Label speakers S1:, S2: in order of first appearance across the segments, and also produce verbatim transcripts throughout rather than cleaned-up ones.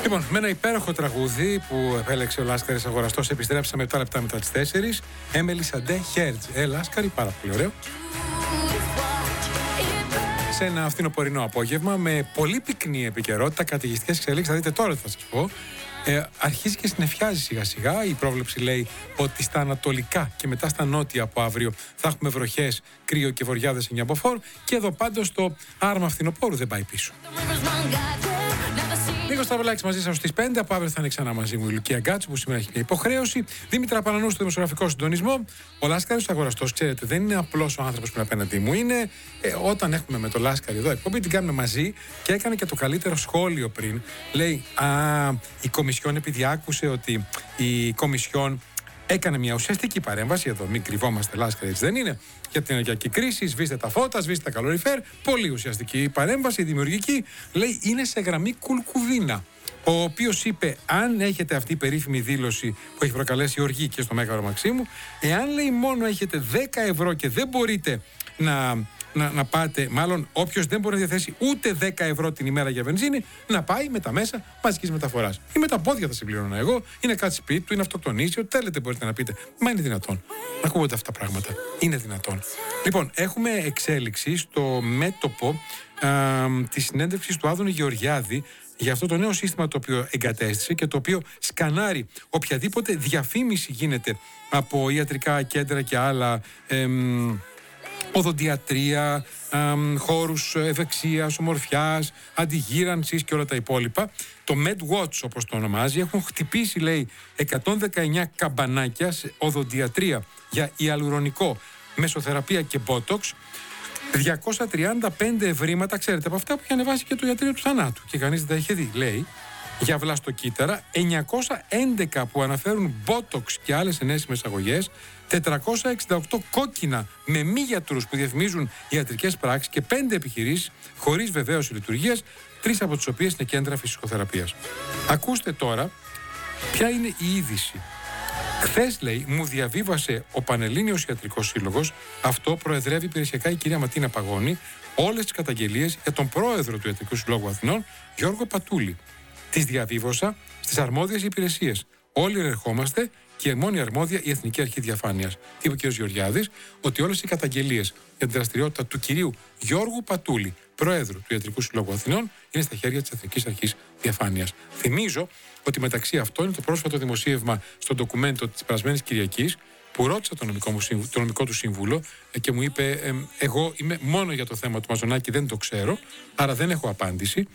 S1: Λοιπόν, με ένα υπέροχο τραγούδι που επέλεξε ο Λάσκαρης Αγοραστός, επιστρέψαμε επτά λεπτά μετά τις τέσσερις. Έμελι Σαντέ Χέρτζ. Ε, Λάσκαρη, πάρα πολύ ωραίο. Σε ένα φθινοπορεινό απόγευμα με πολύ πυκνή επικαιρότητα, καταιγιστικές εξελίξεις. Θα δείτε τώρα τι θα σας πω. Ε, αρχίζει και συννεφιάζει σιγά σιγά. Η πρόβλεψη λέει ότι στα ανατολικά και μετά στα νότια από αύριο θα έχουμε βροχές, κρύο και βοριάδες εννιά μποφόρ. Και εδώ πάντως το άρμα φθινοπόρου δεν πάει πίσω. Νίκος Σταυρλάκης μαζί σας στις πέντε. Από αύριο θα είναι ξανά μαζί μου η Λουκία Γκάτσου που σήμερα έχει μια υποχρέωση. Δήμητρα Πανανού στο δημοσιογραφικό συντονισμό. Ο Λάσκαρης Αγοραστός, ξέρετε, δεν είναι απλός ο άνθρωπος που είναι απέναντί μου. Είναι ε, όταν έχουμε με το Λάσκαρη εδώ εκπομπή, την κάνουμε μαζί και έκανε και το καλύτερο σχόλιο πριν. Λέει, α, η Κομισιόν, επειδή άκουσε ότι η Κομισιόν έκανε μια ουσιαστική παρέμβαση. Εδώ, μην κρυβόμαστε, Λάσκαρη, έτσι δεν είναι. Για την ενεργειακή κρίση, σβήστε τα φώτα, σβήστε τα καλοριφέρ. Πολύ ουσιαστική παρέμβαση, δημιουργική. Λέει, είναι σε γραμμή Κουλκουδίνα. Ο οποίος είπε, αν έχετε αυτή η περίφημη δήλωση που έχει προκαλέσει οργή και στο Μέγαρο Μαξίμου, εάν λέει μόνο έχετε δέκα ευρώ και δεν μπορείτε να. Να, να πάτε, μάλλον όποιος δεν μπορεί να διαθέσει ούτε δέκα ευρώ την ημέρα για βενζίνη, να πάει με τα μέσα μαζικής μεταφοράς. Ή με τα πόδια θα συμπληρώνω εγώ, είναι κάτι σπίτι του, είναι αυτοκτονήσει, ό,τι θέλετε μπορείτε να πείτε. Μα είναι δυνατόν να ακούγονται αυτά τα πράγματα? Είναι δυνατόν? Λοιπόν, έχουμε εξέλιξη στο μέτωπο της συνέντευξης του Άδωνη Γεωργιάδη για αυτό το νέο σύστημα το οποίο εγκατέστησε και το οποίο σκανάρει οποιαδήποτε διαφήμιση γίνεται από ιατρικά κέντρα και άλλα. Εμ, οδοντιατρία, εμ, χώρους ευεξίας, ομορφιάς, αντιγύρανσης και όλα τα υπόλοιπα. Το MedWatch, όπως το ονομάζει, έχουν χτυπήσει, λέει, εκατόν δεκαεννιά καμπανάκια σε οδοντιατρία για ιαλουρονικό, μεσοθεραπεία και Botox. διακόσια τριάντα πέντε ευρήματα, ξέρετε, από αυτά που είχε ανεβάσει και το ιατρείο του θανάτου και κανείς δεν τα είχε δει, λέει. Για βλαστοκύτταρα, εννιακόσια έντεκα που αναφέρουν Botox και άλλες ενέσιμες αγωγές, τετρακόσια εξήντα οκτώ κόκκινα με μη γιατρούς που διαφημίζουν ιατρικές πράξεις και πέντε επιχειρήσεις χωρίς βεβαίωση λειτουργίας, τρεις από τις οποίες είναι κέντρα φυσικοθεραπείας. Ακούστε τώρα ποια είναι η είδηση. Χθες, λέει, μου διαβίβασε ο Πανελλήνιος Ιατρικός Σύλλογος, αυτό προεδρεύει υπηρεσιακά η κυρία Ματίνα Παγώνη, όλες τις καταγγελίες για τον πρόεδρο του Ιατρικού Συλλόγου Αθηνών, Γιώργο Πατούλη. Τις διαβίβασα στις αρμόδιες υπηρεσίες. Όλοι ερχόμαστε και η μόνη αρμόδια η Εθνική Αρχή Διαφάνειας. Είπε ο κ. Γεωργιάδης ότι όλες οι καταγγελίες για την δραστηριότητα του κυρίου Γιώργου Πατούλη, Προέδρου του Ιατρικού Συλλόγου Αθηνών, είναι στα χέρια της Εθνικής Αρχής Διαφάνειας. Θυμίζω ότι μεταξύ αυτών είναι το πρόσφατο δημοσίευμα στο ντοκουμέντο της περασμένης Κυριακής, που ρώτησα τον νομικό, μου, το νομικό του σύμβουλο και μου είπε, ε, εγώ είμαι μόνο για το θέμα του Μαζονάκη, δεν το ξέρω, άρα δεν έχω απάντηση.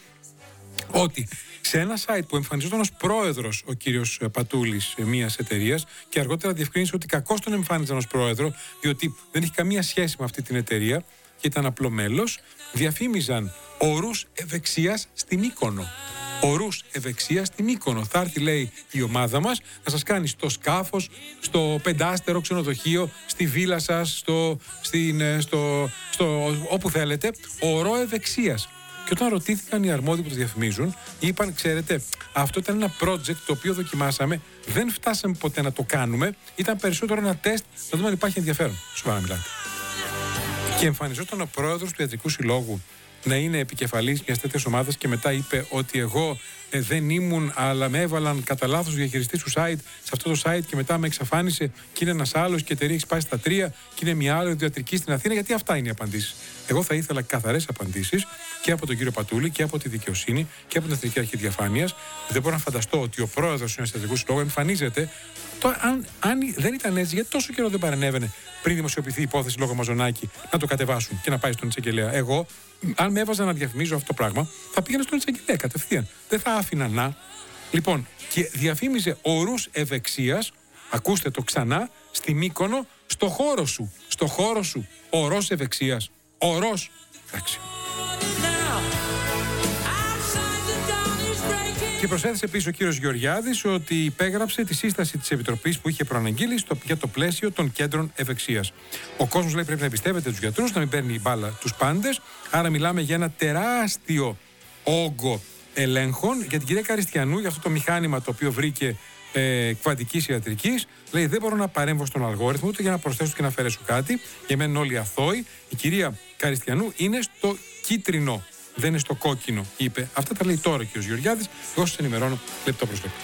S1: Ότι σε ένα site που εμφανιζόταν ως πρόεδρος ο κύριος Πατούλης μιας εταιρείας και αργότερα διευκρίνησε ότι κακώς τον εμφάνιζαν ως πρόεδρο, διότι δεν έχει καμία σχέση με αυτή την εταιρεία και ήταν απλό μέλος, διαφήμιζαν ορούς ευεξίας στην Μύκονο. Ορούς ευεξίας στην Μύκονο. Θα έρθει, λέει, η ομάδα μας να σας κάνει στο σκάφος, στο πεντάστερο ξενοδοχείο, στη βίλα σας, στο, στην, στο, στο, όπου θέλετε, ορό ευεξίας. Και όταν ρωτήθηκαν οι αρμόδιοι που το διαφημίζουν, είπαν, ξέρετε, αυτό ήταν ένα project το οποίο δοκιμάσαμε, δεν φτάσαμε ποτέ να το κάνουμε, ήταν περισσότερο ένα τεστ να δούμε αν υπάρχει ενδιαφέρον. Σοβαρά μιλάτε. Και εμφανιζόταν ο πρόεδρος του Ιατρικού Συλλόγου να είναι επικεφαλής μιας τέτοιας ομάδας και μετά είπε ότι εγώ ε, δεν ήμουν, αλλά με έβαλαν κατά λάθος διαχειριστή του site σε αυτό το site και μετά με εξαφάνισε και είναι ένας άλλος και η εταιρεία έχει σπάσει στα τρία και είναι μια άλλη ιατρική στην Αθήνα, γιατί αυτά είναι οι απαντήσεις. Εγώ θα ήθελα καθαρές απαντήσεις και από τον κύριο Πατούλη και από τη δικαιοσύνη και από την Εθνική Αρχή Διαφάνειας. Δεν μπορώ να φανταστώ ότι ο πρόεδρος του Ιατρικού Συλλόγου εμφανίζεται. Τώρα, αν, αν δεν ήταν έτσι, γιατί τόσο καιρό δεν παρενέβαινε πριν δημοσιοποιηθεί η υπόθεση λόγω Μαζονάκη να το κατεβάσουν και να πάει στον εισαγγελέα? Εγώ, αν με έβαζα να διαφημίζω αυτό το πράγμα, θα πήγαινα στον εισαγγελέα κατευθείαν. Δεν θα άφηνα να. Λοιπόν, και διαφήμιζε ορούς ευεξίας, ακούστε το ξανά, στη Μύκονο, στο χώρο σου. Στο χώρο σου. Ορός ευεξίας. Ορός. Εντάξει. Και προσέθεσε επίσης ο κύριος Γεωργιάδης ότι υπέγραψε τη σύσταση της Επιτροπής που είχε προαναγγείλει στο, για το πλαίσιο των κέντρων ευεξίας. Ο κόσμος, λέει, πρέπει να εμπιστεύεται τους γιατρούς, να μην παίρνει η μπάλα τους πάντες. Άρα μιλάμε για ένα τεράστιο όγκο ελέγχων. Για την κυρία Καριστιανού, για αυτό το μηχάνημα το οποίο βρήκε ε, κβαντικής ιατρικής, λέει, δεν μπορώ να παρέμβω στον αλγόριθμο ούτε για να προσθέσω και να αφαιρέσω κάτι. Για μένα είναι όλοι αθώοι. Η κυρία Καριστιανού είναι στο κίτρινο. δεν είναι στο κόκκινο, είπε. Αυτά τα λέει τώρα ο κ. Γεωργιάδης. Εγώ σας ενημερώνω λεπτό προς λεπτό.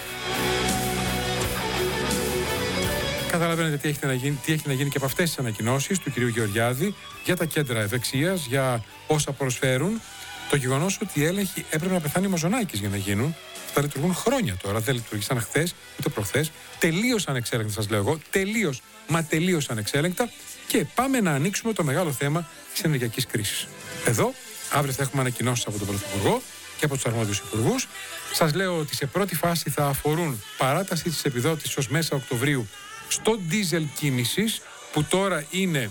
S1: Καταλαβαίνετε τι έχει να γίνει, τι έχει να γίνει και από αυτές τις ανακοινώσεις του κ. Γεωργιάδη για τα κέντρα ευεξίας, για όσα προσφέρουν. Το γεγονός ότι οι έλεγχοι έπρεπε να πεθάνει ο Μαζονάκης για να γίνουν. Αυτά λειτουργούν χρόνια τώρα. Δεν λειτουργήσαν χθες ούτε προχθές. Τελείως ανεξέλεγκτα, σας λέω εγώ. Τελείως, μα τελείως ανεξέλεγκτα. Και πάμε να ανοίξουμε το μεγάλο θέμα της ενεργειακής κρίσης. Εδώ, αύριο θα έχουμε ανακοινώσεις από τον Πρωθυπουργό και από τους αρμόδιους υπουργούς. Σας λέω ότι σε πρώτη φάση θα αφορούν παράταση της επιδότησης ως μέσα Οκτωβρίου στο ντίζελ κίνησης, που τώρα είναι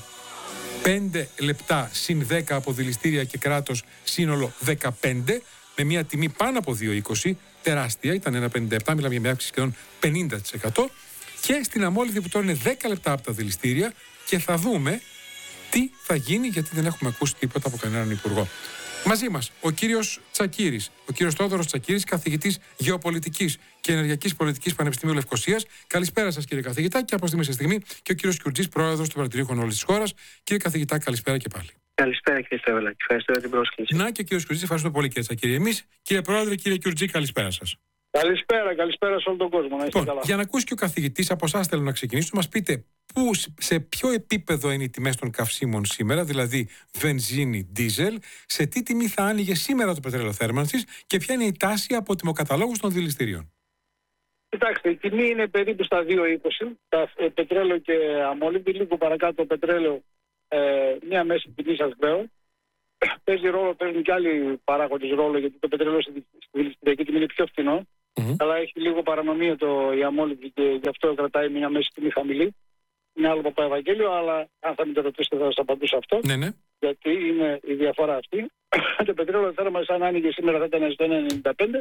S1: πέντε λεπτά συν δέκα από δηληστήρια και κράτος, σύνολο δεκαπέντε, με μια τιμή πάνω από δύο είκοσι, τεράστια, ήταν ένα πενήντα επτά, μιλάμε για μια αύξηση σχεδόν πενήντα τοις εκατό. Και στην αμόλυβδη που τώρα είναι δέκα λεπτά από τα δηληστήρια, και θα δούμε τι θα γίνει, γιατί δεν έχουμε ακούσει τίποτα από κανέναν υπουργό. Μαζί μας ο κύριος Τσακίρης, ο κύριος Θόδωρος Τσακίρης, καθηγητής γεωπολιτικής και ενεργειακής πολιτικής Πανεπιστημίου Λευκωσίας. Καλησπέρα σας, κύριε καθηγητά, και από στιγμή σε στιγμή και ο κύριος Κιουρτζής, πρόεδρος του Παρατηρείου Εικονολόγησης της χώρας. Κύριε καθηγητά, καλησπέρα και πάλι.
S2: Καλησπέρα, κύριε Στέβελα. Ευχαριστώ για την πρόσκληση.
S1: Να, και ο κύριος Κιουρτζής, ευχαριστώ πολύ, κύριε Τσακίρη. Εμείς, κύριε Πρόεδρε, κύριε Κιουρτζή, καλησπέρα σας.
S3: Καλησπέρα, καλησπέρα σε όλο τον κόσμο. Να είστε
S1: λοιπόν,
S3: καλά.
S1: Για να ακούσει και ο καθηγητής, από εσάς θέλω να ξεκινήσω, μας πείτε πού, σε ποιο επίπεδο είναι οι τιμές των καυσίμων σήμερα, δηλαδή βενζίνη, ντίζελ, σε τι τιμή θα άνοιγε σήμερα το πετρέλαιο θέρμανσης και ποια είναι η τάση από τιμοκαταλόγους των δηληστηρίων.
S3: Κοιτάξτε, η τιμή είναι περίπου στα δύο είκοσι. Τα ε, πετρέλαιο και αμόλυβδη, λίγο παρακάτω το πετρέλαιο, ε, μια μέση τιμή, σας λέω. Παίζει ρόλο, παίζουν και άλλοι παράγοντες ρόλο, γιατί το πετρέλαιο στη δηληστηριακή τιμή είναι πιο φθηνό. Mm-hmm. Αλλά έχει λίγο παρανομία το η αμόλυβδη και γι' αυτό κρατάει μια μέση τιμή χαμηλή. Είναι άλλο από Ευαγγέλιο, αλλά αν θα με το ρωτήσετε θα σας απαντήσω αυτό.
S1: Ναι, ναι.
S3: Γιατί είναι η διαφορά αυτή. Το πετρέλαιο θέρμανσης, αν άνοιγε σήμερα, θα ήταν στο ένα ενενήντα πέντε.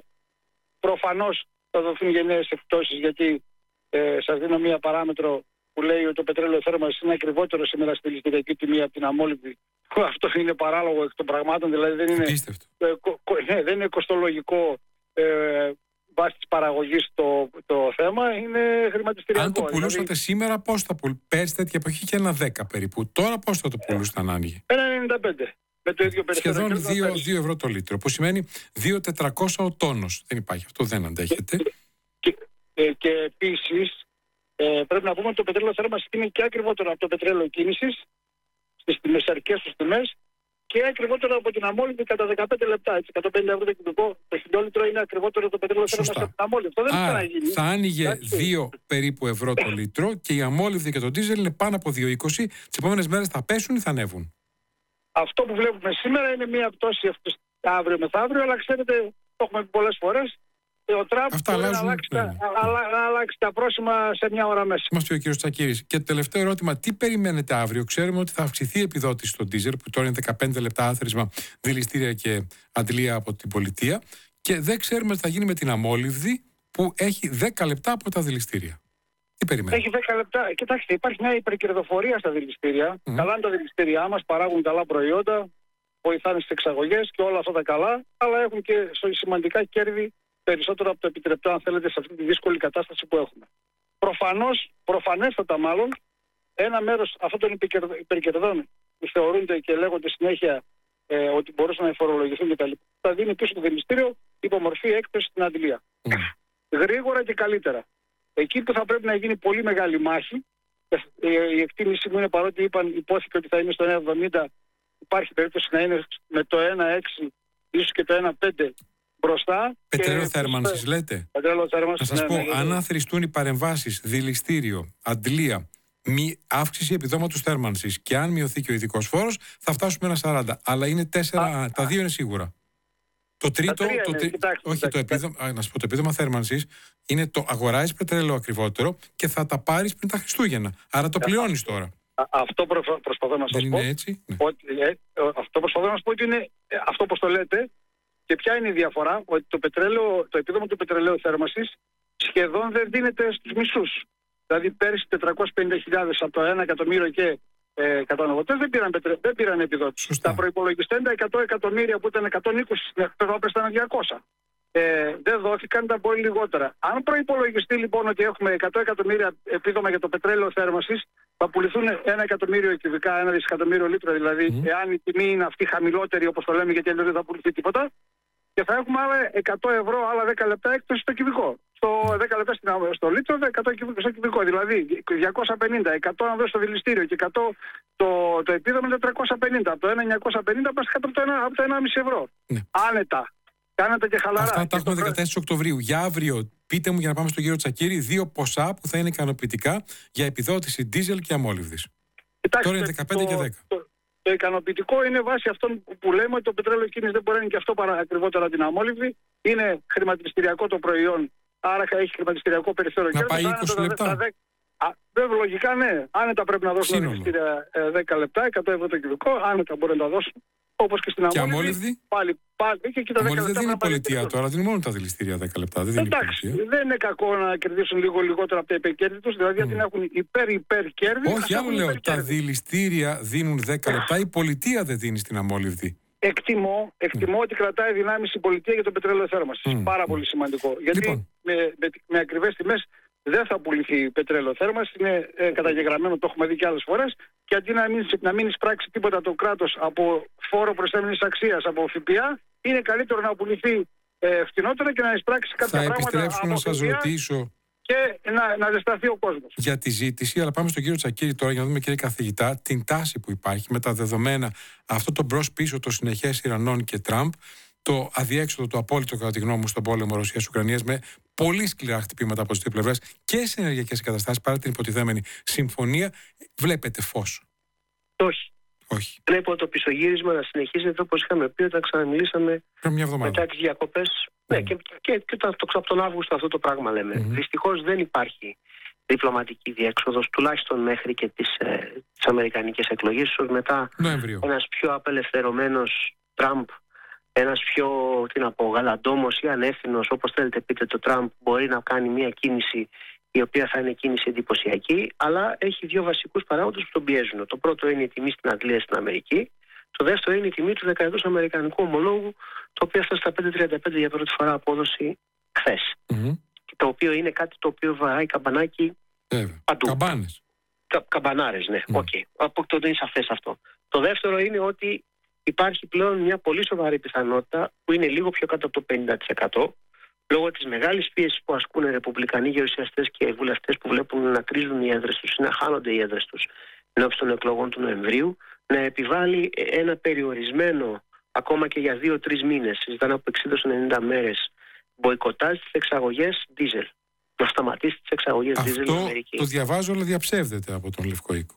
S3: Προφανώς θα δοθούν γενναίες εκπτώσεις, γιατί ε, σας δίνω μία παράμετρο που λέει ότι το πετρέλαιο θέρμανσης είναι ακριβότερο σήμερα στη δηληστηριακή τιμή από την αμόλυβδη. Αυτό είναι παράλογο εκ των πραγμάτων, δηλαδή δεν είναι, ε, κο, κο, ναι, δεν είναι κοστολογικό ε, βάσει της παραγωγής το, το θέμα, είναι χρηματιστηριακό.
S1: Αν το πουλούσατε
S3: δηλαδή,
S1: σήμερα, πώς θα πουλούσατε? Πέρσι τέτοια εποχή και ένα δέκα περίπου. Τώρα πώς θα το πουλούσατε αν άνοιγε?
S3: ένα ενενήντα πέντε. Με το ίδιο
S1: σχεδόν δύο ευρώ το λίτρο, που σημαίνει δύο χιλιάδες τετρακόσια ο τόνος. Δεν υπάρχει, αυτό δεν αντέχεται.
S3: Και, και, και, και επίσης ε, πρέπει να πούμε ότι το πετρέλαιο θέρμανσης είναι και ακριβότερο από το πετρέλαιο κίνησης στις μεσαρικές τους τιμές και ακριβότερο από την αμόλυβδη κατά δεκαπέντε λεπτά. Έτσι, εκατόν πενήντα ευρώ το κυβικό το χιλιόλιτρο είναι ακριβότερο το πετρέλαιο θέρμανσης από την αμόλυβδη. Αυτό δεν
S1: Άρα,
S3: θα γίνει.
S1: Θα άνοιγε δύο περίπου ευρώ το λίτρο και η αμόλυβδη και το ντίζελ είναι πάνω από δύο είκοσι. Τις επόμενες μέρες θα πέσουν ή θα ανέβουν?
S3: Αυτό που βλέπουμε σήμερα είναι μια πτώση αύριο μεθαύριο, αλλά ξέρετε, το έχουμε πει πολλές φορές. Ο Τραμπ μπορεί να αλλάξει, ναι, ναι. να αλλάξει τα πρόσημα σε μια ώρα μέσα.
S1: Μας πει ο κύριος Τσακίρης. Και το τελευταίο ερώτημα, τι περιμένετε αύριο? Ξέρουμε ότι θα αυξηθεί η επιδότηση στο ντίζελ, που τώρα είναι δεκαπέντε λεπτά άθροισμα, δηληστήρια και αντλία από την πολιτεία. Και δεν ξέρουμε τι θα γίνει με την αμόλυβδη, που έχει δέκα λεπτά από τα δηληστήρια. Τι περιμένετε?
S3: Έχει δέκα λεπτά. Κοιτάξτε, υπάρχει μια υπερκερδοφορία στα δηληστήρια. Mm. Καλά είναι τα δηληστήριά μας, παράγουν καλά προϊόντα, βοηθάνε στις εξαγωγές και όλα αυτά τα καλά, αλλά έχουν και σημαντικά κέρδη, περισσότερο από το επιτρεπτό, αν θέλετε, σε αυτή τη δύσκολη κατάσταση που έχουμε. Προφανώς, προφανέστατα μάλλον, ένα μέρος αυτών των υπερκερδών που θεωρούνται και λέγονται συνέχεια ε, ότι μπορούσαν να φορολογηθούν κτλ. Θα δίνει πίσω το δηληστήριο υπό μορφή έκπτωση στην αντιλία. Mm. Γρήγορα και καλύτερα. Εκεί που θα πρέπει να γίνει πολύ μεγάλη μάχη, η εκτίμηση μου είναι, παρότι είπαν, υπόθηκε ότι θα είναι στο ένα εβδομήντα, υπάρχει περίπτωση να είναι με το ένα έξι, ίσως και το ένα πέντε μπροστά.
S1: Πετρέλαιο θέρμανσης λέτε?
S3: Πετρέλαιο θέρμανσης.
S1: Να σας
S3: ναι,
S1: πω,
S3: ναι,
S1: αν
S3: ναι.
S1: αθροιστούν οι παρεμβάσεις, δηληστήριο, αντλία, μη αύξηση επιδόματος θέρμανσης και αν μειωθεί και ο ειδικός φόρος, θα φτάσουμε ένα σαράντα. Αλλά είναι τέσσερα, α, τα δύο είναι σίγουρα. Το τρίτο, το,
S3: είναι,
S1: τρί...
S3: κοιτάξτε,
S1: όχι, το επίδομα, α, να σου πω, το επίδομα θέρμανσης είναι το αγοράζεις πετρέλαιο ακριβότερο και θα τα πάρεις πριν τα Χριστούγεννα. Άρα το πληρώνεις τώρα.
S3: Α, αυτό προ, προσπαθώ να σας
S1: Δεν
S3: πω.
S1: είναι έτσι? Ναι.
S3: Ότι, ε, αυτό προσπαθώ να σας πω ότι είναι ε, αυτό όπως το λέτε. Και ποια είναι η διαφορά? Ότι το, πετρέλαιο, το επίδομα του πετρελαίου θέρμανσης σχεδόν δεν δίνεται στους μισούς. Δηλαδή πέρυσι τετρακόσιες πενήντα χιλιάδες από το ένα εκατομμύριο και ε, καταναλωτές δεν πήραν, πετρε... δεν πήραν επιδότηση. Τα προϋπολογιστέντα εκατό εκατομμύρια που ήταν εκατόν είκοσι, τώρα ήταν διακόσια. ε, δεν δόθηκαν, ήταν πολύ λιγότερα. Αν προϋπολογιστεί λοιπόν ότι έχουμε εκατό εκατομμύρια επίδομα για το πετρέλαιο θέρμανσης, θα πουληθούν ένα εκατομμύριο κυβικά, ένα δισεκατομμύριο λίτρα δηλαδή, mm. εάν η τιμή είναι αυτή χαμηλότερη όπως το λέμε, γιατί αλλιώς δεν θα πουληθεί τίποτα, και θα έχουμε άλλα εκατό ευρώ, άλλα δέκα λεπτά έκπτωση στο κυβικό. Στο δέκα λεπτά στο λίτρο, εκατό στο κυβικό. Δηλαδή διακόσια πενήντα, εκατό αν δώσει στο δηληστήριο και εκατό το, το επίδομα είναι τριακόσια πενήντα. Από το ένα εννιακόσια πενήντα πας κάτω από το, από το ένα κόμμα πέντε ευρώ. Ναι. Άνετα. Κάνετε και χαλαρά. Αυτά τα έχουμε
S1: δεκατέσσερα Οκτωβρίου. Για αύριο, πείτε μου για να πάμε στον κύριο Τσακίρη, δύο ποσά που θα είναι ικανοποιητικά για επιδότηση ντίζελ και αμόλυβδης. Τώρα είναι δεκαπέντε και δέκα.
S3: Το, το ικανοποιητικό είναι βάσει αυτών που λέμε ότι το πετρέλαιο κίνηση δεν μπορεί να είναι και αυτό παρά ακριβότερα την αμόλυβδη. Είναι χρηματιστηριακό το προϊόν, άρα έχει χρηματιστηριακό περιθώριο.
S1: Να πάει είκοσι λεπτά.
S3: Βέβαια, λογικά ναι. Άνετα πρέπει να δώσουν χρηματιστήρια δέκα λεπτά, εκατό ευρώ το κυβικό. Άνετα μπορεί να τα δώσουν. Όπως και στην αμόλυβδη.
S1: Και αμόλυβδη.
S3: Πάλι, πάλι, και και τα
S1: αμόλυβδη δεν είναι πολιτεία τώρα, δίνει μόνο τα δηληστήρια δέκα λεπτά. Δεν
S3: Εντάξει, είναι δεν είναι κακό να κερδίσουν λίγο λιγότερα από τα υπερκέρδη τους, δηλαδή mm. να έχουν υπέρ-υπέρ κέρδη.
S1: Όχι, άλλο λέω. Τα δηληστήρια δίνουν δέκα λεπτά, η πολιτεία δεν δίνει στην αμόλυβδη.
S3: Εκτιμώ, εκτιμώ mm. ότι κρατάει δυνάμεις η πολιτεία για το πετρέλαιο θέρμανσης. Mm. Πάρα πολύ σημαντικό. Γιατί λοιπόν. με, με, με ακριβές τιμές δεν θα πουληθεί πετρέλαιο θέρμανσης, είναι ε, καταγεγραμμένο, το έχουμε δει και άλλες φορές. Και αντί να μην, να μην εισπράξει τίποτα το κράτος από φόρο προσθέμενης αξίας, από ΦΠΑ, είναι καλύτερο να πουληθεί ε, φτηνότερα και να εισπράξει κάποια
S1: θα
S3: πράγματα.
S1: Θα επιστρέψω να σας ρωτήσω.
S3: Και να, να ζεσταθεί ο κόσμος.
S1: Για τη ζήτηση, αλλά πάμε στον κύριο Τσακίρη τώρα για να δούμε, κύριε καθηγητά, την τάση που υπάρχει με τα δεδομένα, αυτό το μπρος-πίσω, το συνεχές Ιρανών και Τραμπ, το αδιέξοδο, το απόλυτο κατά τη γνώμη μου στον πόλεμο Ρωσίας-Ουκρανίας, με πολύ σκληρά χτυπήματα από τις δύο πλευρές και σε ενεργειακές εγκαταστάσεις παρά την υποτιθέμενη συμφωνία. Βλέπετε φως?
S2: Όχι.
S1: Όχι.
S2: Βλέπω το πισωγύρισμα να συνεχίζεται όπως είχαμε πει όταν ξαναμιλήσαμε μετά τις διακοπές. Mm. Ναι, και, και, και το, το, από τον Αύγουστο αυτό το πράγμα λέμε. Mm-hmm. Δυστυχώς δεν υπάρχει διπλωματική διέξοδος, τουλάχιστον μέχρι και τις, ε, τις αμερικανικές εκλογές. Ίσως μετά
S1: Νοέμβριο.
S2: Ένας πιο απελευθερωμένος Τραμπ, ένας πιο, τι να πω, γαλαντόμος ή ανεύθυνος, όπως θέλετε πείτε, το Τραμπ μπορεί να κάνει μια κίνηση η οποία θα είναι κίνηση εντυπωσιακή, αλλά έχει δύο βασικούς παράγοντες που τον πιέζουν. Το πρώτο είναι η τιμή στην Αγγλία, στην Αμερική. Το δεύτερο είναι η τιμή του δεκαετούς αμερικανικού ομολόγου, το οποίο έφτασε στα πέντε κόμμα τριάντα πέντε για πρώτη φορά απόδοση χθες. Mm-hmm. Το οποίο είναι κάτι το οποίο βαράει καμπανάκι
S1: yeah. παντού. Καμπάνες.
S2: Κα, καμπανάρες, ναι. Mm. Okay. Από το είναι σαφές αυτό. Το δεύτερο είναι ότι υπάρχει πλέον μια πολύ σοβαρή πιθανότητα που είναι λίγο πιο κάτω από το πενήντα τοις εκατό λόγω της μεγάλης πίεσης που ασκούν οι ρεπουμπλικανοί γερουσιαστές και οι βουλευτές που βλέπουν να τρίζουν οι έδρες τους ή να χάνονται οι έδρες τους ενώπιση των εκλογών του Νοεμβρίου, να επιβάλλει ένα περιορισμένο ακόμα και για δύο τρεις μήνες, συζητάνε από εξήντα έως ενενήντα μέρες, μποϊκοτάζ στις εξαγωγές δίζελ. Να σταματήσει τις εξαγωγές δίζελ στην Αμερική.
S1: Αυτό το διαβάζω, αλλά διαψεύδεται από τον Λευκό Οίκο.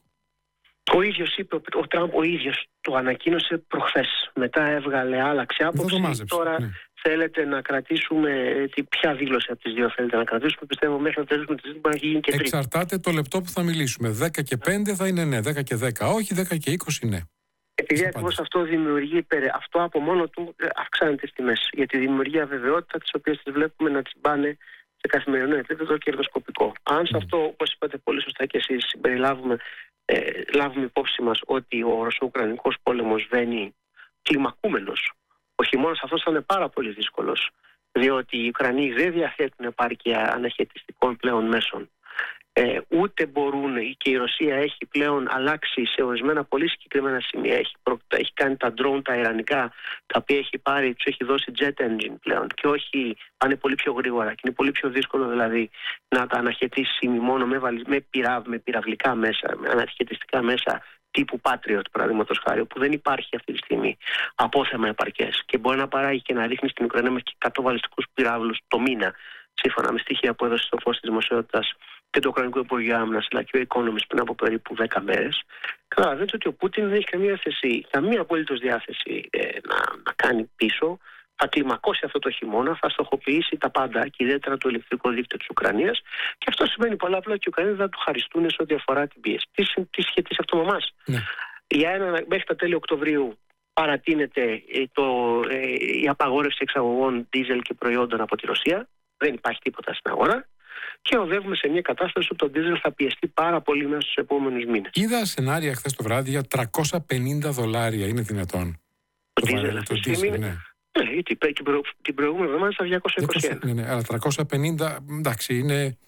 S2: Ο ίδιος είπε, ο Τραμπ ο ίδιος το ανακοίνωσε προχθές. Μετά έβγαλε, άλλαξε άποψη.
S1: Μάζεψε,
S2: τώρα
S1: ναι.
S2: θέλετε να κρατήσουμε, τι, ποια δήλωση από τις δύο θέλετε να κρατήσουμε? Πιστεύω μέχρι να τελειώσουμε τη συζήτηση μπορεί να γίνει και τρίτη.
S1: Εξαρτάται το λεπτό που θα μιλήσουμε. δέκα και πέντε θα είναι ναι, δέκα και δέκα όχι, δέκα και είκοσι ναι.
S2: Επειδή ακριβώς αυτό δημιουργεί, αυτό από μόνο του αυξάνει τις τιμές. Γιατί δημιουργεί αβεβαιότητα, τις οποίες τις βλέπουμε να τσιμπάνε σε καθημερινό επίπεδο κερδοσκοπικό. Αν σε αυτό, όπως είπατε πολύ σωστά και εσείς, συμπεριλάβουμε, ε, λάβουμε υπόψη μας ότι ο Ρωσο-Ουκρανικός πόλεμος βαίνει κλιμακούμενος, ο χειμώνας αυτός θα είναι πάρα πολύ δύσκολος, διότι οι Ουκρανοί δεν διαθέτουν επάρκεια αναχαιτιστικών πλέον μέσων. Ε, ούτε μπορούν, και η Ρωσία έχει πλέον αλλάξει σε ορισμένα πολύ συγκεκριμένα σημεία. Έχει, προ, έχει κάνει τα drone τα ιρανικά, τα οποία έχει πάρει, τους έχει δώσει jet engine πλέον και όχι, πάνε πολύ πιο γρήγορα και είναι πολύ πιο δύσκολο δηλαδή να τα αναχαιτήσει μόνο με, με, πυραύ, με πυραυλικά μέσα, με αναχαιτιστικά μέσα τύπου Patriot, παραδείγματος χάρη, που δεν υπάρχει αυτή τη στιγμή απόθεμα επαρκές και μπορεί να παράγει και να ρίχνει στην Ουκρανία μέχρι και εκατό βαλιστικούς πυράβλους το μήνα, σύμφωνα με στοιχεία που έδωσε στο φως της δημοσιότητας και το Ουκρανικό Υπουργείο Άμυνας, αλλά και ο Economist πριν από περίπου δέκα μέρες. Καταλαβαίνετε ότι ο Πούτιν δεν έχει καμία θέση, καμία απολύτως διάθεση ε, να, να κάνει πίσω. Θα κλιμακώσει αυτό το χειμώνα, θα στοχοποιήσει τα πάντα και ιδιαίτερα το ηλεκτρικό δίκτυο της Ουκρανίας. Και αυτό σημαίνει πολλά απλά και οι Ουκρανοί θα του χαριστούν σε ό,τι αφορά την πίεση. Τι, τι σχετίζει αυτό με εμάς? Ναι. Για ένα, μέχρι τα τέλη Οκτωβρίου παρατείνεται ε, το, ε, η απαγόρευση εξαγωγών δίζελ και προϊόντων από τη Ρωσία. Δεν υπάρχει τίποτα στην αγορά. Και οδεύουμε σε μια κατάσταση που το ντίζελ θα πιεστεί πάρα πολύ μέσα στους επόμενους μήνες.
S1: Είδα σενάρια χθες το βράδυ για τριακόσια πενήντα δολάρια. Είναι δυνατόν?
S2: Το ντίζελ αυτή τη στιγμή. Ναι. Ναι, γιατί την, προ... την προηγούμενη εβδομάδα στα διακόσια είκοσι ένα.
S1: Ναι, ναι, αλλά τριακόσια πενήντα, εντάξει, είναι.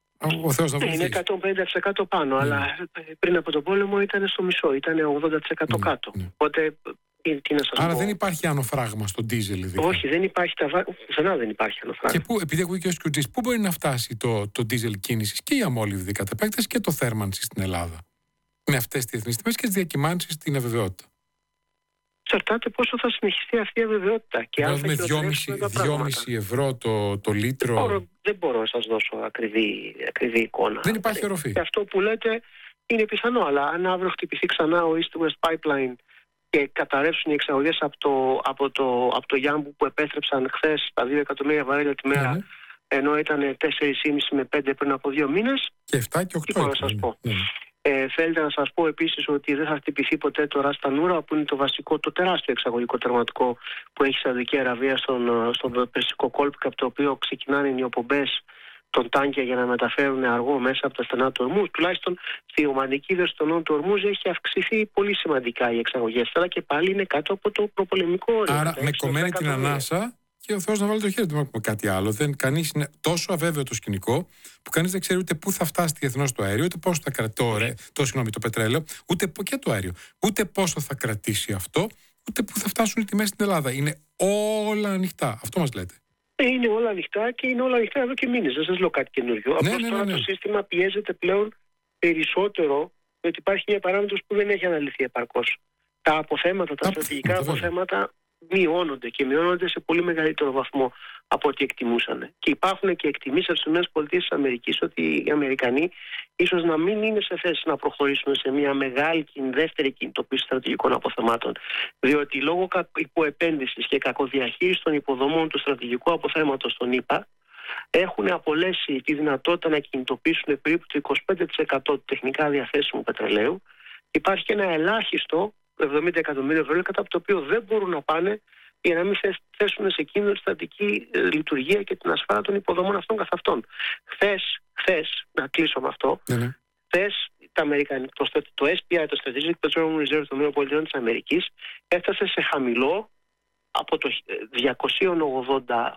S1: Ο Θεός να βοηθήσει.
S2: Είναι εκατόν πενήντα τοις εκατό πάνω, ναι. Αλλά πριν από τον πόλεμο ήταν στο μισό, ήταν ογδόντα τοις εκατό ναι, κάτω. Ναι. Οπότε, τι, τι να σας
S1: Άρα
S2: πω.
S1: δεν υπάρχει άνω φράγμα στο ντίζελ, ειδικά.
S2: Όχι, δεν υπάρχει, τα... πουθενά δεν υπάρχει άνω φράγμα.
S1: Και πού, επειδή ακούει και ο Σκιουτζής, πού μπορεί να φτάσει το, το ντίζελ κίνησης και η αμόλυβδη κατ' επέκταση και το θέρμανση στην Ελλάδα, με αυτές τις διεθνείς τιμές και τις διακυμάνσεις στην αβεβαιότητα?
S2: Εξαρτάται πόσο θα συνεχιστεί αυτή η αβεβαιότητα. Και αν θα
S1: δυόμισι ευρώ το, το λίτρο.
S2: Δεν μπορώ, δεν μπορώ να σας δώσω ακριβή, ακριβή εικόνα.
S1: Δεν υπάρχει οροφή.
S2: Και αυτό που λέτε είναι πιθανό, αλλά αν αύριο χτυπηθεί ξανά ο East-West Pipeline και καταρρεύσουν οι εξαγωγές από το, από το, από το Γιάμπου που επέστρεψαν χθες τα δύο εκατομμύρια βαρέλια τη μέρα, ναι, ναι, ενώ ήταν τέσσερα κόμμα πέντε με πέντε πριν από δύο μήνες.
S1: Και επτά και οκτώ.
S2: Τι να σας πω. Ναι, ναι. Ε, θέλετε να σας πω επίσης ότι δεν θα χτυπηθεί ποτέ το Ras Tanura, που είναι το βασικό, το τεράστιο εξαγωγικό τερματικό που έχει η Σαουδική Αραβία στον, στον Περσικό κόλπο, και από το οποίο ξεκινάνε οι νιοπομπές των τάνκια για να μεταφέρουν αργό μέσα από τα στενά του Ορμούζ. Τουλάχιστον στη ομανική δέση των του Ορμούζ έχει αυξηθεί πολύ σημαντικά οι εξαγωγές, αλλά και πάλι είναι κάτω από το προπολεμικό όριο.
S1: Άρα με κομμένη την ανάσα και ο Θεός να βάλει το χέρι του, με κάτι άλλο. Δεν, κανείς είναι τόσο αβέβαιο το σκηνικό που κανείς δεν ξέρει ούτε πού θα φτάσει διεθνώς το αέριο, ούτε πόσο θα κρατήσει το, συγγνώμη, το πετρέλαιο, ούτε και το αέριο, ούτε πόσο θα κρατήσει αυτό, ούτε πού θα φτάσουν οι τιμές στην Ελλάδα. Είναι όλα ανοιχτά. Αυτό μας λέτε.
S2: Είναι όλα ανοιχτά και είναι όλα ανοιχτά εδώ και μήνες. Δεν σας λέω κάτι καινούριο.
S1: Ναι,
S2: Απλώς
S1: ναι,
S2: τώρα
S1: ναι, ναι.
S2: το σύστημα πιέζεται πλέον περισσότερο, διότι υπάρχει μια παράμετρος που δεν έχει αναλυθεί επαρκώς. Τα αποθέματα, τα στρατηγικά αποθέματα μειώνονται και μειώνονται σε πολύ μεγαλύτερο βαθμό από ό,τι εκτιμούσαν. Και υπάρχουν και εκτιμήσεις από τις ΗΠΑ ότι οι Αμερικανοί ίσως να μην είναι σε θέση να προχωρήσουν σε μια μεγάλη δεύτερη κινητοποίηση στρατηγικών αποθεμάτων. Διότι λόγω υποεπένδυσης και κακοδιαχείρισης των υποδομών του στρατηγικού αποθέματος των ΗΠΑ έχουν απολέσει τη δυνατότητα να κινητοποιήσουν περίπου το είκοσι πέντε τοις εκατό του τεχνικά διαθέσιμου πετρελαίου. Υπάρχει και ένα ελάχιστο εβδομήντα εκατομμύρια ευρώ, κατά από το οποίο δεν μπορούν να πάνε για να μην θέσουν σε κίνδυνο τη στατική ε, λειτουργία και την ασφάλεια των υποδομών αυτών καθ' αυτών. Χθες, χθες, να κλείσω με αυτό,
S1: mm-hmm.
S2: χθες το, το ες πι άι, το Strategic Petroleum Reserve των ΗΠΑ της Αμερικής, έφτασε σε χαμηλό από το διακόσια ογδόντα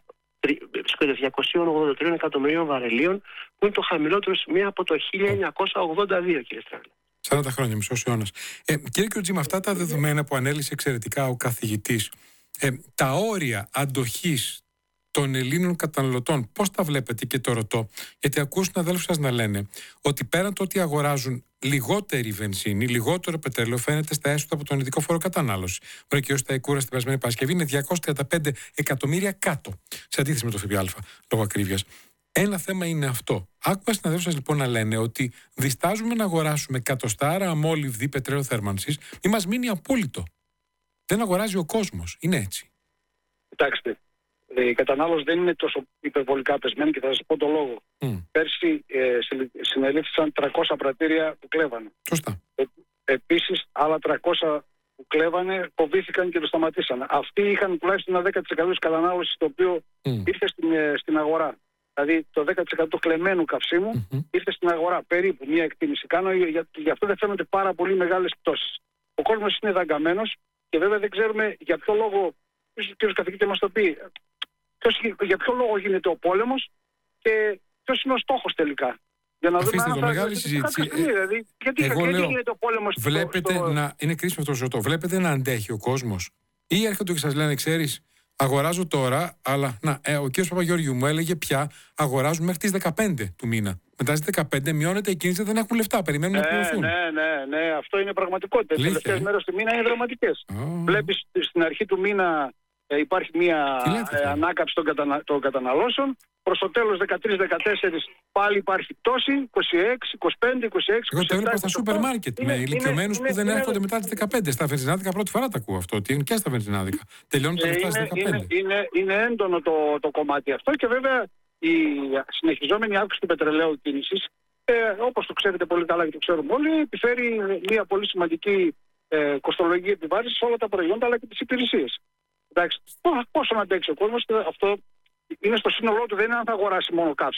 S2: τρία εκατομμυρίων βαρελίων, που είναι το χαμηλότερο σημείο από το χίλια εννιακόσια ογδόντα δύο, κύριε Στράγλε.
S1: σαράντα χρόνια, μισός αιώνας. Ε, κύριε Κιουτζή, με αυτά τα δεδομένα που ανέλησε εξαιρετικά ο καθηγητής, ε, τα όρια αντοχής των Ελλήνων καταναλωτών, πώς τα βλέπετε, και το ρωτώ, γιατί ακούω συναδέλφους σας να λένε ότι πέραν το ότι αγοράζουν λιγότερη βενζίνη, λιγότερο πετρέλαιο, φαίνεται στα έσοδα από τον ειδικό φόρο κατανάλωση. Ο κ. Σταϊκούρα στην περασμένη Παρασκευή είναι διακόσια τριάντα πέντε εκατομμύρια κάτω, σε αντίθεση με το ΦΠΑ, λόγω ακρίβειας. Ένα θέμα είναι αυτό. Άκουγα συναδέλφους σας λοιπόν να λένε ότι διστάζουμε να αγοράσουμε εκατοστάρα αμόλυβδη πετρέλαιο θέρμανσης, μη μας μείνει απόλυτο. Δεν αγοράζει ο κόσμος. Είναι έτσι.
S3: Κοιτάξτε, η κατανάλωση δεν είναι τόσο υπερβολικά πεσμένη και θα σας πω το λόγο. Mm. Πέρσι ε, συνελήφθησαν τριακόσια πρατήρια που κλέβανε.
S1: Σωστά.
S3: Ε, επίσης, άλλα τριακόσια που κλέβανε, φοβήθηκαν και το σταματήσανε. Αυτοί είχαν τουλάχιστον ένα δέκα τοις εκατό της κατανάλωσης, το οποίο mm. ήρθε στην, στην αγορά. Δηλαδή το δέκα τοις εκατό κλεμμένου καυσίμου mm-hmm. ήρθε στην αγορά. Περίπου μια εκτίμηση κάνω, για, γι' αυτό δεν φαίνονται πάρα πολύ μεγάλες πτώσεις. Ο κόσμος είναι δαγκαμένος και βέβαια δεν ξέρουμε για ποιο λόγο, ίσως ο κ. καθηγητής μας το πει, ποιος, για ποιο λόγο γίνεται ο πόλεμος και ποιος είναι ο στόχος τελικά. Για να
S1: Αφήστε
S3: δούμε
S1: το, μεγάλη συζήτηση.
S3: Ε, δηλαδή, γιατί
S1: εγώ
S3: γιατί
S1: λέω,
S3: γίνεται ο πόλεμος
S1: βλέπετε
S3: στο, στο...
S1: να, είναι κρίσιμο αυτό το ζωτό. Βλέπετε να αντέχει ο κόσμος, ή έρχονται και σας λένε, ξέρεις, αγοράζω τώρα, αλλά να, ε, ο κ. Παπαγεωργιού μου έλεγε πια αγοράζουν μέχρι τις δεκαπέντε του μήνα. Μετά στις δεκαπέντε μειώνεται η κίνηση, δεν έχουν λεφτά, περιμένουν
S3: ναι,
S1: να πληρωθούν.
S3: Ναι, ναι, ναι, αυτό είναι πραγματικότητα. Οι τελευταίες μέρες του μήνα είναι δραματικές. Oh. Βλέπεις στην αρχή του μήνα ε, υπάρχει μια ε, ανάκαμψη των, κατανα, των καταναλώσεων. Προς το τέλος δεκατρείς δεκατέσσερα πάλι υπάρχει πτώση, είκοσι έξι, είκοσι πέντε, είκοσι έξι.
S1: Εγώ το έβλεπα στα σούπερ μάρκετ με ηλικιωμένους που δεν έρχονται μετά τις δεκαπέντε. Στα βενζινάδικα πρώτη φορά τα ακούω αυτό, ότι είναι και στα βενζινάδικα. Τελειώνουν τα λεφτά στις δεκαπέντε.
S3: Είναι, είναι, είναι έντονο το, το κομμάτι αυτό και βέβαια η συνεχιζόμενη αύξηση του πετρελαίου κίνησης, ε, όπως το ξέρετε πολύ καλά και το ξέρουμε όλοι, επιφέρει μια πολύ σημαντική ε, κοστολογική επιβάρυνση σε όλα τα προϊόντα αλλά και τις υπηρεσίες. Εντάξει, πόσο να αντέξει ο κόσμος, αυτό είναι στο σύνολό του, δεν είναι αν θα αγοράσει μόνο καύσιμο.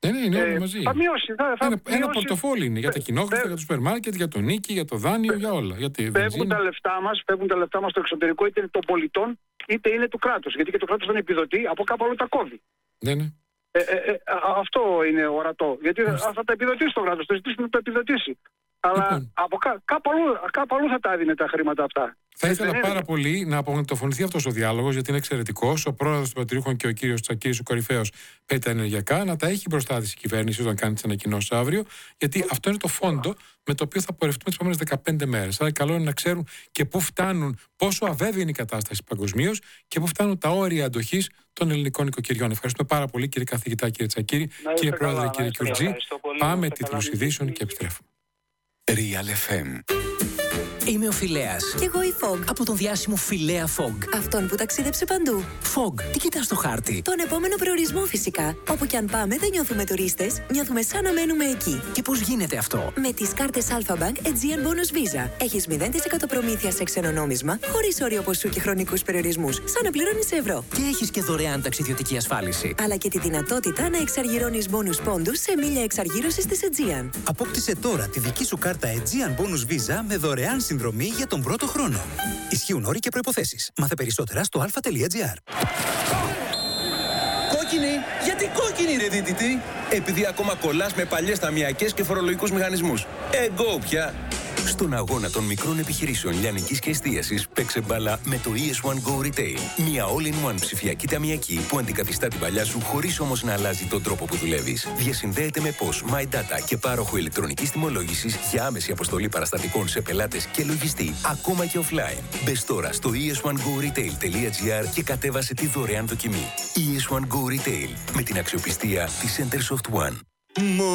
S1: Ναι, ναι, είναι όλα
S3: Ε,
S1: μαζί.
S3: θα μειώσει. Θα, θα
S1: Ένα,
S3: μειώσει.
S1: ένα πορτοφόλι είναι για τα κοινόχρηστα, για το σούπερ μάρκετ, για το νίκη, για το δάνειο, για όλα. Για τη
S3: Φεύγουν
S1: βενζίνα.
S3: τα λεφτά μας, φεύγουν τα λεφτά μας στο εξωτερικό, είτε είναι των πολιτών, είτε είναι του κράτους. Γιατί και το κράτος δεν επιδοτεί, από κάπου αλλού τα κόβει.
S1: Ναι, ναι.
S3: Ε, ε, ε, α- αυτό είναι ορατό. Γιατί θα, θα τα επιδοτήσει το κράτος, το ζητήσει να τα επιδοτήσει. Αλλά
S1: Λοιπόν.
S3: από κα, κάπου, αλλού, κάπου αλλού θα τα έδινε τα χρήματα αυτά.
S1: Θα
S3: Ε,
S1: ήθελα
S3: δεν
S1: πάρα
S3: είναι.
S1: πολύ να απογοητευτεί αυτό ο διάλογο, γιατί είναι εξαιρετικό. Ο πρόεδρο των Πατριούχων και ο κύριο Τσακίρη, ο κορυφαίο, πέτει τα ενεργειακά, να τα έχει μπροστά τη η κυβέρνηση όταν κάνει τι ανακοινώσει αύριο, γιατί αυτό είναι το φόντο με το οποίο θα πορευτούμε τι επόμενε δεκαπέντε μέρε. Άρα, καλό είναι να ξέρουν και πού φτάνουν, πόσο αβέβαιη είναι η κατάσταση παγκοσμίω και πού φτάνουν τα όρια αντοχή των ελληνικών οικοκυριών. Ευχαριστούμε πάρα πολύ, κύριε καθηγητά, κύριε Τσακίρη,
S3: είστε
S1: κύριε
S3: καλά,
S1: Πρόεδρε,
S3: να
S1: κύριε
S3: είστε καλά.
S1: Κιουρτζή.
S2: Ευχαριστώ πολύ.
S1: Πάμε
S2: Να είστε
S1: τίτλους
S2: καλά.
S1: ειδήσεων και επιστρέφουμε.
S4: Real εφ εμ. Είμαι ο Φιλέας.
S5: Κι εγώ η Fog.
S4: Από τον διάσημο Φιλέα Fog.
S5: Αυτόν που ταξίδεψε παντού.
S4: Fog, τι κοιτάς στο χάρτη.
S5: Τον επόμενο προορισμό φυσικά. Όπου κι αν πάμε δεν νιώθουμε τουρίστες, νιώθουμε σαν να μένουμε εκεί.
S4: Και πώς γίνεται αυτό.
S5: Με τις κάρτες Alpha Bank Aegean Bonus Visa. Έχεις μηδέν τοις εκατό προμήθεια σε ξένο νόμισμα, χωρίς όριο ποσού και χρονικούς περιορισμούς, σαν να πληρώνεις σε ευρώ.
S4: Και έχεις και δωρεάν ταξιδιωτική ασφάλιση.
S5: Αλλά και τη δυνατότητα να εξαργυρώνεις bonus πόντους σε μίλια εξαργύρωσης της Aegean.
S6: Απόκτησε τώρα τη δική σου κάρτα Aegean Bonus Visa με δωρεάν συνδρομή για τον πρώτο χρόνο. Ισχύουν όροι και προϋποθέσεις. Μάθε περισσότερα στο αλφα.gr.
S7: Κόκκινη! Γιατί κόκκινη ρε δίτητη! Επειδή ακόμα κολλάς με παλιές ταμιακές και φορολογικούς μηχανισμούς. Εγώ πια!
S8: Στον αγώνα των μικρών επιχειρήσεων λιανικής και εστίασης, παίξε μπάλα με το ι ες One Go Retail. Μια all-in-one ψηφιακή ταμιακή που αντικαθιστά την παλιά σου χωρίς όμως να αλλάζει τον τρόπο που δουλεύεις. Διασυνδέεται με P O S, MyData και πάροχο ηλεκτρονικής τιμολόγησης για άμεση αποστολή παραστατικών σε πελάτες και λογιστή, ακόμα και offline. Μπες τώρα στο ι ες one go retail τελεία gr και κατέβασε τη δωρεάν δοκιμή. ι ες One Go Retail, με την αξιοπιστία της Centersoft One.